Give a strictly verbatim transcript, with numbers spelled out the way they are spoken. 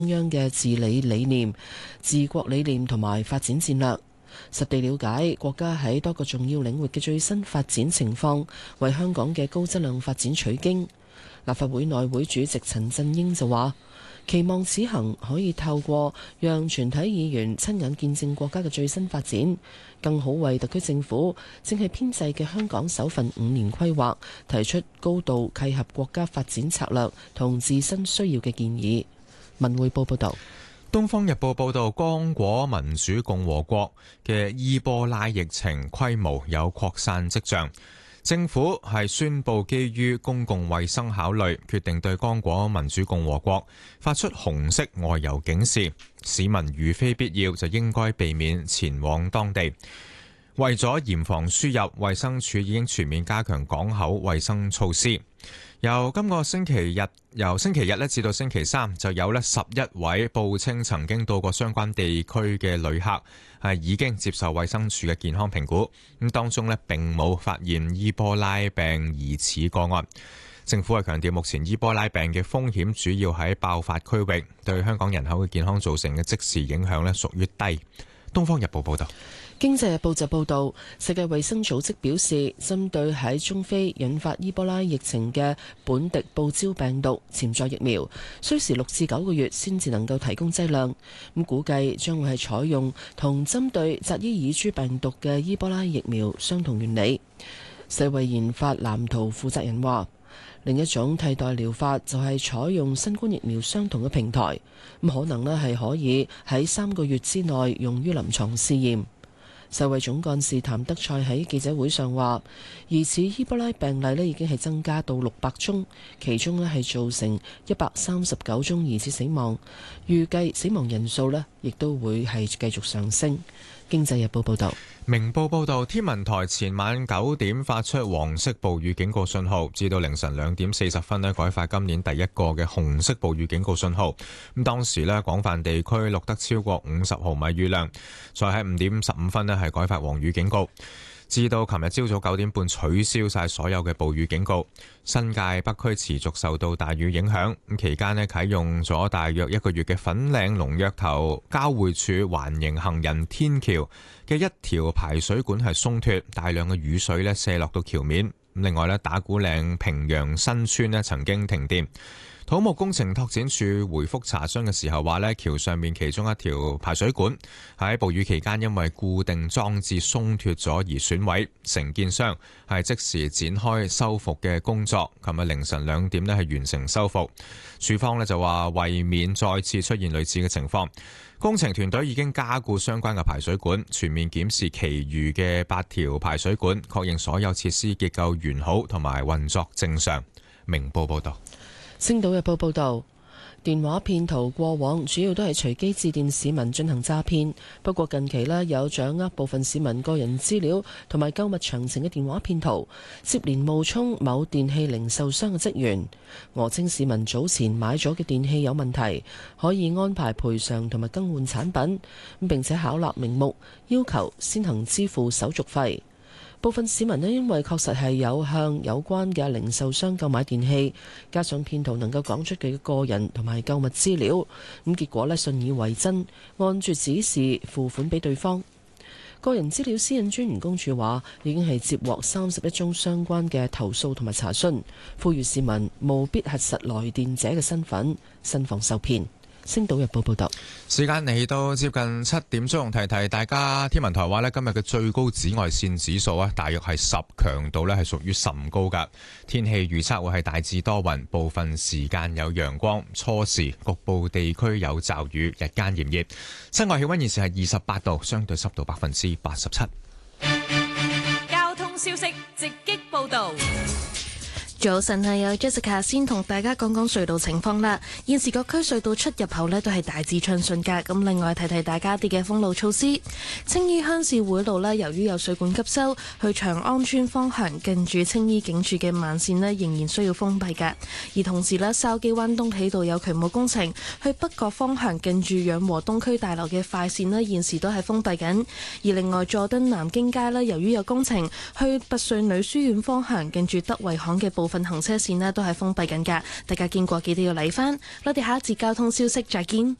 央嘅治理理念、治國理念同埋發展戰略，實地了解國家喺多個重要領域嘅最新發展情況，為香港嘅高質量發展取經。立法會內會主席陳振英就話，期望此行可以透過讓全體議員親眼見證國家嘅最新發展，更好為特區政府正係編製嘅香港首份五年規劃提出高度契合國家發展策略同自身需要嘅建議。文匯報報道。 東方日報報道，剛果民主共和國嘅伊波拉疫情規模有擴散跡象。政府係宣布基於公共衛生考慮，決定對剛果民主共和國發出紅色外遊警示，市民如非必要就應該避免前往當地。為咗嚴防輸入，衛生署已經全面加強港口衛生措施。由今個星期日，由星期日咧至到星期三，就有咧十一位報稱曾經到過相關地區嘅旅客係已經接受衛生署嘅健康評估，咁當中咧並冇發現伊波拉病疑似個案。政府係強調，目前伊波拉病嘅風險主要喺爆發區域，對香港人口嘅健康造成嘅即時影響咧屬於低。東方日報報道。 經濟日報就報導，世界衛生組織表示，針對喺中非引發伊波拉疫情嘅本地報招病毒潛在疫苗，需時六至九個月先至能夠提供劑量。咁估計將會係採用同針對扎伊爾豬病毒嘅伊波拉疫苗相同原理。世衛研發藍圖負責人話，另一種替代療法就係採用新冠疫苗相同嘅平台，咁可能呢係可以喺三個月之內用於臨床試驗。世衛總幹事譚德塞喺記者會上話，疑似伊波拉病例咧已經係增加到六百宗，其中咧係造成一百三十九宗疑似死亡，預計死亡人數咧亦都會係繼續上升。經濟日報報道。 明報報道，天文台前晚九點發出黃色暴雨警告信號，至到凌晨兩點四十分咧改發今年第一個嘅紅色暴雨警告信號。咁當時咧廣泛地區錄得超過五十毫米雨量，再喺五點十五分咧係改發黃雨警告。至到琴日朝早九點半取消晒所有嘅暴雨警告。新界北區持續受到大雨影響，咁期間咧啟用咗大約一個月嘅粉嶺龍躍頭交匯處環形行人天橋嘅一條排水管係鬆脱，大量嘅雨水咧瀉落到橋面。另外咧打鼓嶺平陽新村咧曾經停電。土木工程拓展署回覆查詢嘅時候話咧，橋上面其中一條排水管喺暴雨期間因為固定裝置鬆脱咗而損毀，承建商係即時展開修復嘅工作，琴日凌晨兩點咧係完成修復。署方咧就話為免再次出現類似嘅情況，工程團隊已經加固相關嘅排水管，全面檢視其餘嘅八條排水管，確認所有設施結構完好同埋運作正常。明報報道。 星島日報報導，電話騙徒過往主要都係隨機致電市民進行詐騙，不過近期呢，有掌握部分市民個人資料同埋購物詳情嘅電話騙徒，接連冒充某電器零售商嘅職員，訛稱市民早前買咗嘅電器有問題，可以安排賠償同埋更換產品，並且巧立名目要求先行支付手續費。部分市民呢，因為確實係有向有關嘅零售商購買電器，加上騙徒能夠講出佢嘅個人同埋購物資料，咁結果呢，信以為真，按住指示付款俾對方。個人資料私隱專員公署話，已經係接獲三十一宗相關嘅投訴同埋查詢，呼籲市民務必核實來電者嘅身份，慎防受騙。星島日報報道， 時間嚟到接近七點鐘，提提大家，天文台話咧今日嘅最高紫外線指數啊，大約係十，強度咧係屬於甚高噶。天氣預測會係大致多雲，部分時間有陽光，初時局部地區有驟雨，日間炎熱。室外氣溫現時係二十八度，相對濕度百分之八十七。 交通消息直擊報道。 早晨係有 Jessica 先同大家講講隧道情況啦。現時各區隧道出入口呢都係大致暢順噶。咁另外提提大家啲嘅封路措施。青衣鄉事會路呢，由於有水管急修，去長安村方向近住青衣警署嘅慢線呢仍然需要封閉噶。而同時呢，筲箕灣東喜道有渠務工程，去北角方向近住養和東區大樓嘅快線呢現時都係封閉緊。而另外佐敦南京街呢，由於有工程，去拔萃女書院方向近住德惠巷嘅部分行車線呢都係封閉緊㗎，大家經過記得要嚟返。我哋下一節交通消息再見。